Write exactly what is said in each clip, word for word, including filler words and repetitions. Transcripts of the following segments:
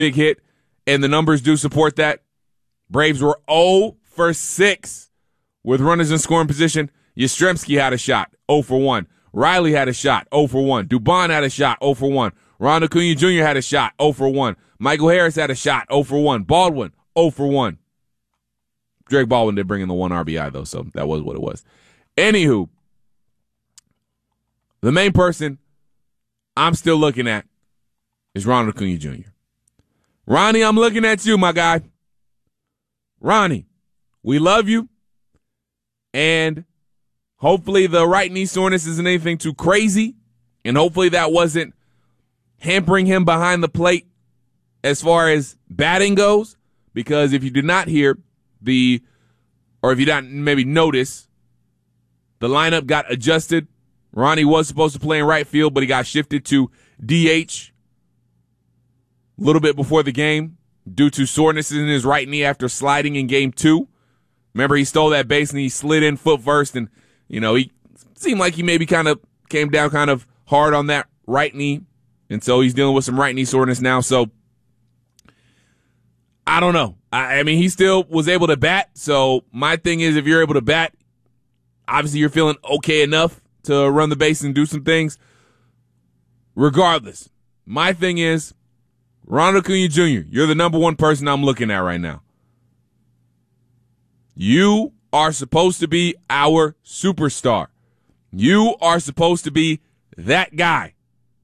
big hit, and the numbers do support that. Braves were oh for six with runners in scoring position. Yastrzemski had a shot, oh for one. Riley had a shot, oh for one. Dubon had a shot, oh for one. Ronald Acuna Junior had a shot, oh for one. Michael Harris had a shot, oh for one. Baldwin, oh for one. Drake Baldwin did bring in the one R B I, though, so that was what it was. Anywho, the main person I'm still looking at is Ronald Acuna Junior Ronnie, I'm looking at you, my guy. Ronnie, we love you, and hopefully the right knee soreness isn't anything too crazy, and hopefully that wasn't hampering him behind the plate as far as batting goes, because if you did not hear the, or if you didn't maybe notice, the lineup got adjusted. Ronnie was supposed to play in right field, but he got shifted to D H a little bit before the game due to soreness in his right knee after sliding in game two. Remember, he stole that base and he slid in foot first, and, you know, he seemed like he maybe kind of came down kind of hard on that right knee, and so he's dealing with some right knee soreness now. So, I don't know. I, I mean, he still was able to bat, so my thing is if you're able to bat, obviously you're feeling okay enough to run the base and do some things. Regardless, my thing is, Ronald Acuna Junior, you're the number one person I'm looking at right now. You are supposed to be our superstar. You are supposed to be that guy.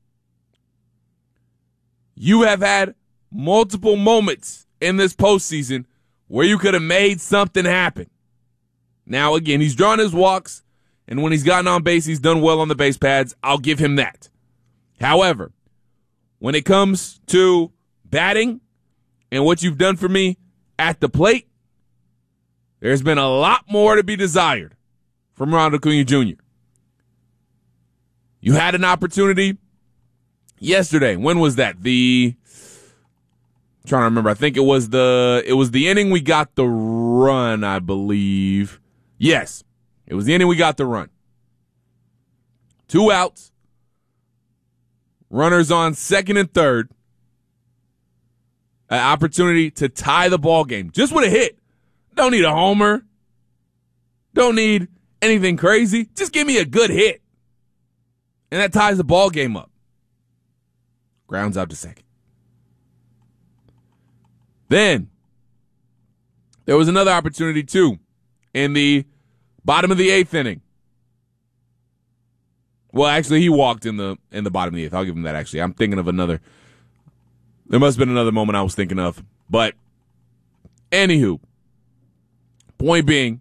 You have had multiple moments in this postseason where you could have made something happen. Now, again, he's drawn his walks, and when he's gotten on base, he's done well on the base pads. I'll give him that. However, when it comes to batting and what you've done for me at the plate, there's been a lot more to be desired from Ronald Acuna Junior You had an opportunity yesterday. When was that? The I'm trying to remember. I think it was the it was the inning we got the run, I believe. Yes, it was the inning we got the run. Two outs. Runners on second and third. An opportunity to tie the ball game. Just with a hit. Don't need a homer. Don't need anything crazy. Just give me a good hit. And that ties the ball game up. Grounds out to second. Then, there was another opportunity, too, in the bottom of the eighth inning. Well, actually, he walked in the in the bottom of the eighth. I'll give him that, actually. I'm thinking of another. There must have been another moment I was thinking of. But, anywho, point being,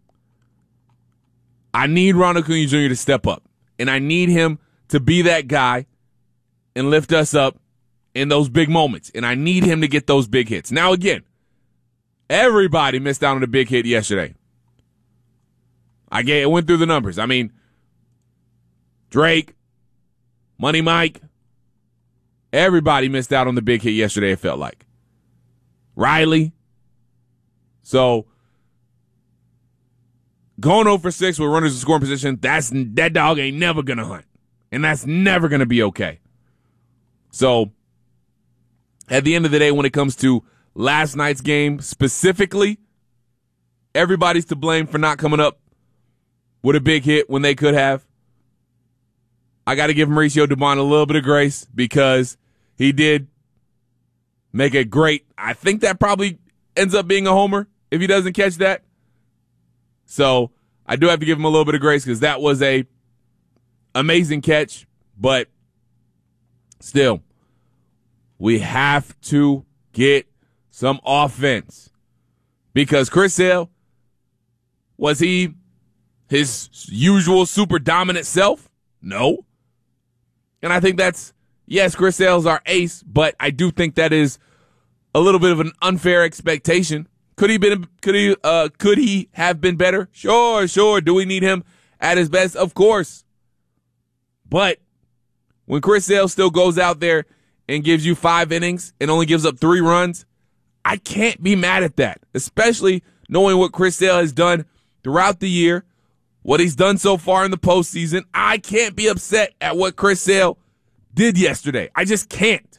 I need Ronald Acuna Junior to step up. And I need him to be that guy and lift us up in those big moments. And I need him to get those big hits. Now, again, everybody missed out on a big hit yesterday. I get, it went through the numbers. I mean, Drake, Money Mike, everybody missed out on the big hit yesterday, it felt like. Riley. So, going oh for six with runners in scoring position, that's, that dog ain't never going to hunt. And that's never going to be okay. So, at the end of the day, when it comes to last night's game specifically, everybody's to blame for not coming up with a big hit when they could have. I got to give Mauricio Dubon a little bit of grace because he did make a great, I think that probably ends up being a homer if he doesn't catch that. So I do have to give him a little bit of grace because that was a amazing catch, but still, we have to get some offense because Chris Sale, was he his usual super dominant self? No. And I think that's, yes, Chris Sale's our ace, but I do think that is a little bit of an unfair expectation. Could he been? Could he? Uh, could he have been better? Sure, sure. Do we need him at his best? Of course. But when Chris Sale still goes out there and gives you five innings and only gives up three runs, I can't be mad at that. Especially knowing what Chris Sale has done throughout the year, what he's done so far in the postseason. I can't be upset at what Chris Sale did yesterday. I just can't.